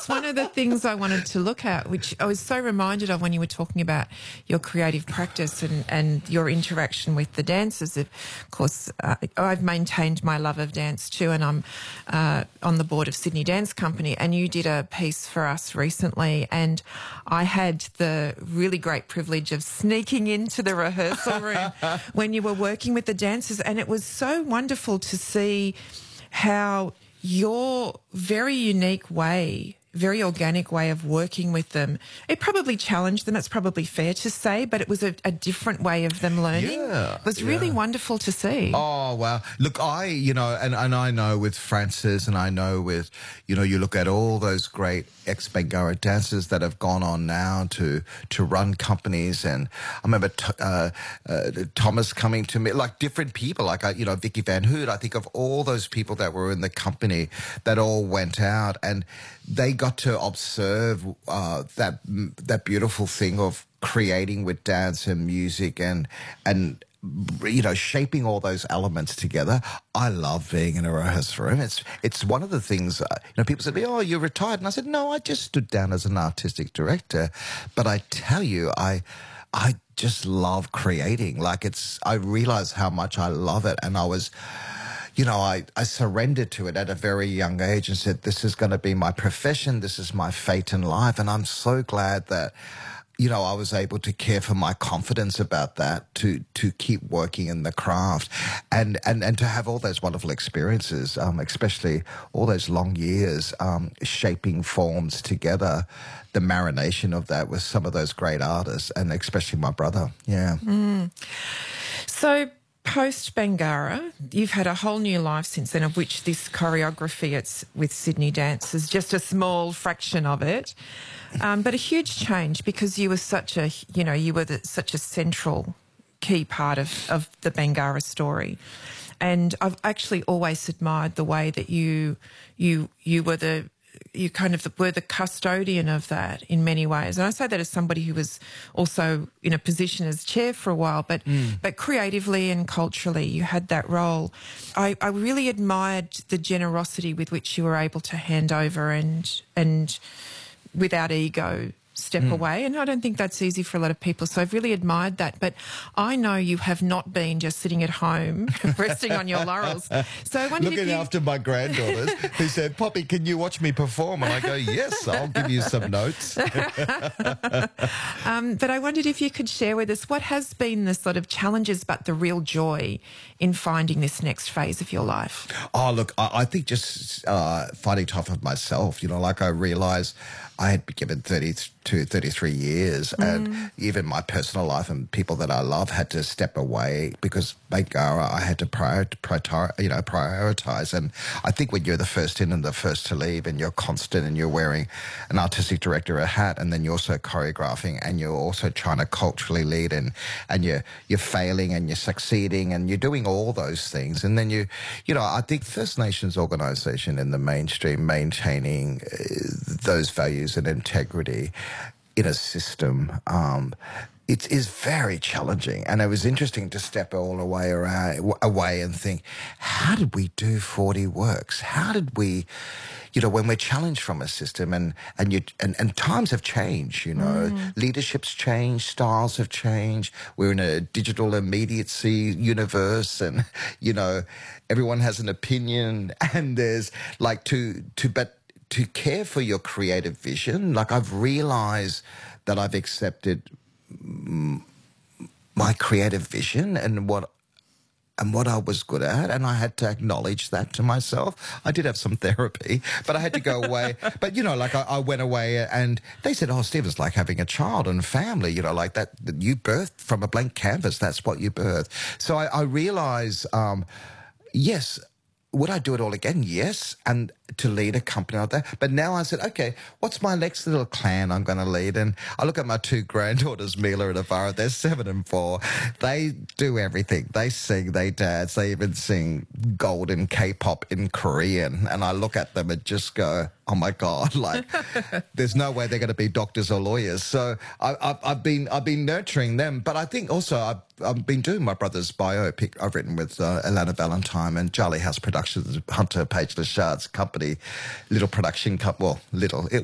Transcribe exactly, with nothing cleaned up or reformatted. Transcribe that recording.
one of the things I wanted to look at, which I was so reminded of when you were talking about your creative practice and, and your interaction with the dancers. Of course, uh, I've maintained my love of dance too, and I'm uh, on the board of Sydney Dance Company, and you did a piece for us recently, and I had the really great privilege of sneaking into the rehearsal room when you were working with the dancers, and it was so wonderful to see how your very unique way, very organic way of working with them, it probably challenged them, it's probably fair to say, but it was a, a different way of them learning. Yeah, it was yeah. really wonderful to see. Oh, wow. Look, I, you know, and, and I know with Francis, and I know with, you know, you look at all those great ex-Bangarra dancers that have gone on now to to run companies, and I remember t uh, uh, Thomas coming to me, like different people, like, I, you know, Vicky Van Hoot. I think of all those people that were in the company that all went out, and they got to observe uh, that that beautiful thing of creating with dance and music and and you know, shaping all those elements together. I love being in a rehearsal room. It's it's one of the things, uh, you know, people said, oh, you're retired. And I said, no, I just stood down as an artistic director. But I tell you, I I just love creating. Like, it's, I realize how much I love it. And I was, you know, I, I surrendered to it at a very young age and said, this is going to be my profession. This is my fate in life. And I'm so glad that, you know, I was able to care for my confidence about that, to to keep working in the craft, and and and to have all those wonderful experiences, um, especially all those long years um, shaping forms together, the marination of that with some of those great artists, and especially my brother. Yeah. Mm. So, post Bangarra, you've had a whole new life since then, of which this choreography, it's with Sydney Dance, is just a small fraction of it. Um, but a huge change, because you were such a, you know, you were the, such a central key part of, of the Bangarra story. And I've actually always admired the way that you, you, you were the, you kind of were the custodian of that in many ways. And I say that as somebody who was also in a position as chair for a while, but mm. but creatively and culturally you had that role. I, I really admired the generosity with which you were able to hand over and and without ego step mm. away. And I don't think that's easy for a lot of people. So I've really admired that. But I know you have not been just sitting at home resting on your laurels. So I wondered Looking if you... after my granddaughters who said, Poppy, can you watch me perform? And I go, yes, I'll give you some notes. um, but I wondered if you could share with us what has been the sort of challenges but the real joy in finding this next phase of your life. Oh, look, I, I think just uh, finding time for myself, you know, like I realised I had been given thirty-two, thirty-three years mm. and even my personal life and people that I love had to step away because Bangarra, I had to prior, prior, you know, prioritise. And I think when you're the first in and the first to leave and you're constant and you're wearing an artistic director a hat and then you're also choreographing and you're also trying to culturally lead and, and you're, you're failing and you're succeeding and you're doing all those things. And then you, you know, I think First Nations organisation in the mainstream maintaining uh, those values and integrity in a system, um, it is very challenging. And it was interesting to step all the way around, away and think, how did we do forty works? How did we, you know, when we're challenged from a system and, and, you, and, and times have changed, you know, mm. leadership's changed, styles have changed. We're in a digital immediacy universe and, you know, everyone has an opinion and there's like to, to, but to care for your creative vision, like I've realised that I've accepted my creative vision and what and what I was good at, and I had to acknowledge that to myself. I did have some therapy, but I had to go away. But, you know, like I, I went away and they said, oh, Steve, it's like having a child and family, you know, like that, that you birthed from a blank canvas. That's what you birthed. So I, I realised, um, yes, would I do it all again? Yes. And to lead a company like that. But now I said, okay, what's my next little clan I'm going to lead? And I look at my two granddaughters, Mila and Avara, they're seven and four. They do everything. They sing, they dance, they even sing golden K-pop in Korean. And I look at them and just go, oh my God, like there's no way they're going to be doctors or lawyers. So I, I, I've been I've been nurturing them. But I think also I've, I've been doing my brother's biopic I've written with uh, Alana Valentine and Charlie House Productions, Hunter Page Lashard's company, little production company, well, little, it